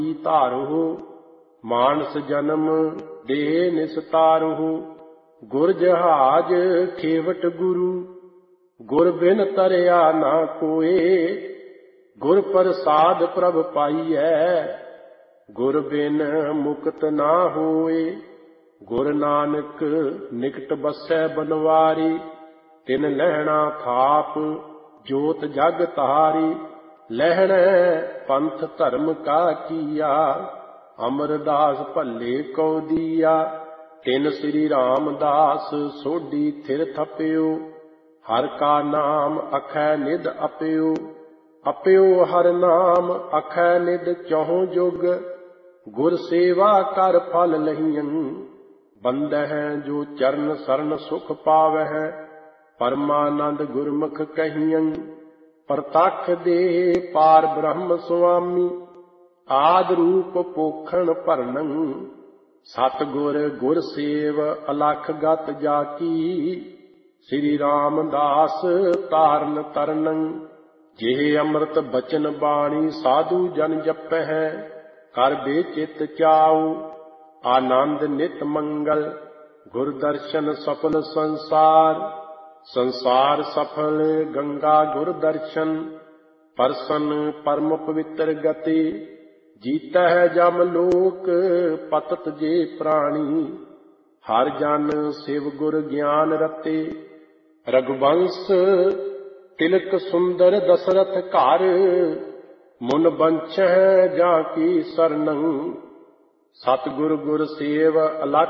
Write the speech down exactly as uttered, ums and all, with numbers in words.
ਧਾਰਹੁ। ਮਾਨਸ ਜਨਮ ਦੇਹ ਨਿਸਤਾਰਹੁ। ਗੁਰ ਜਹਾਜ ਖੇਵਟ ਗੁਰੂ। ਗੁਰ ਬਿਨ ਤਰਿਆ ਨਾ ਕੋਏ। ਗੁਰ ਪ੍ਰਸਾਦ ਪ੍ਰਭ ਪਾਈਐ। ਗੁਰ ਬਿਨ ਮੁਕਤ ਨਾ ਹੋਏ। ਗੁਰ ਨਾਨਕ ਨਿਕਟ ਬਸੈ ਬਨਵਾਰੀ। ਤਿਨ ਲਹਿਣਾ ਥਾਪ ਜੋਤ ਜਗ ਤਾਰੀ। ਲਹਿਣੈ ਪੰਥ ਧਰਮ ਕਾ ਕੀਆ। ਅਮਰਦਾਸ ਭੱਲੇ ਕਉ ਦੀਆ। ਤਿਨ ਸ੍ਰੀ ਰਾਮਦਾਸ ਸੋਢੀ ਥਿਰ ਥਪਿਓ। ਹਰ ਕਾ ਨਾਮ ਅਖੈ ਨਿਧ ਅਪਿਓ। ਅਪਿਓ ਹਰ ਨਾਮ ਅਖੈ ਨਿਧ ਚਹੁ ਜੁਗ। ਗੁਰ ਸੇਵਾ ਕਰ ਫਲ ਲਹੀਆਂ। ਬੰਦਹਿ ਜੋ ਚਰਨ ਸਰਨ ਸੁਖ ਪਾਵਹਿ। ਪਰਮਾਨੰਦ ਗੁਰਮੁਖ ਕਹੀਆਂ। ਪ੍ਰਤੱਖ ਦੇ ਪਾਰ ਬ੍ਰਹਮ ਸੁਆਮੀ। ਆਦਿ ਰੂਪ ਪੋਖਣ ਭਰਨੰ। ਸਤਿਗੁਰ ਗੁਰ ਸੇਵ ਅਲਖ ਗਤ ਜਾ ਕੀ। ਸ੍ਰੀ ਰਾਮਦਾਸ ਤਾਰਨ ਤਰਨੰ। ਜਿਹੇ ਅੰਮ੍ਰਿਤ ਬਚਨ ਬਾਣੀ ਸਾਧੂ ਜਨ ਜਪਹਿ। ਕਰ ਬੇਚਿਤ ਚਾਉ ਆਨੰਦ ਨਿਤ ਮੰਗਲ। ਗੁਰ ਦਰਸ਼ਨ ਸਫਲ ਸੰਸਾਰ। ਸੰਸਾਰ ਸਫਲ ਗੰਗਾ ਗੁਰ ਦਰਸ਼ਨ। ਪਰਸਨ ਪਰਮ ਪਵਿੱਤਰ ਗਤੀ। ਜੀਤਹਿ ਜਮ ਲੋਕ ਪਤਤ ਜੇ ਪ੍ਰਾਣੀ। ਹਰ ਜਨ ਸਿਵ ਗੁਰ ਗਿਆਨ ਰਤੇ। ਰਘੁਬੰਸ ਤਿਲਕ ਸੁੰਦਰ ਦਸਰਥ ਘਰ। ਮੁਨ ਬੰਛਹਿ ਜਾਂ ਕੀ ਸਰਨੰ। ਸਤਿਗੁਰ ਗੁਰ ਸੇਵ ਅਲਖ